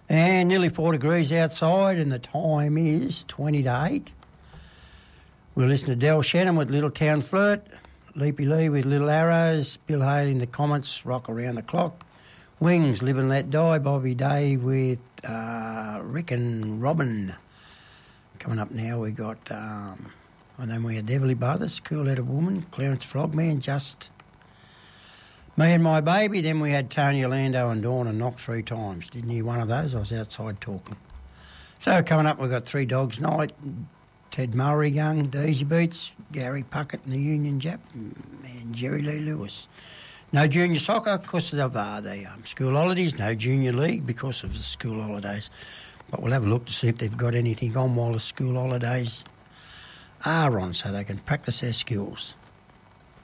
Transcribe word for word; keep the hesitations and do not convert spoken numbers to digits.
And nearly four degrees outside, and the time is twenty to eight. We'll listen to Del Shannon with Little Town Flirt, Leapy Lee with Little Arrows, Bill Haley in the comments, Rock Around the Clock, Wings, Live and Let Die, Bobby Day with uh, Rick and Robin. Coming up now, we got, um, and then we had Deverly Brothers, Cool-Headed Woman, Clarence Frogman, Just Me and My Baby. Then we had Tony Orlando and Dawn and Knock three times. Didn't hear one of those. I was outside talking. So coming up, we've got Three Dogs Night, Ted Murray Young, Daisy Beats, Gary Puckett and the Union Jap, and Jerry Lee Lewis. No junior soccer because of uh, the um, school holidays. No junior league because of the school holidays. But we'll have a look to see if they've got anything on while the school holidays are on so they can practice their skills.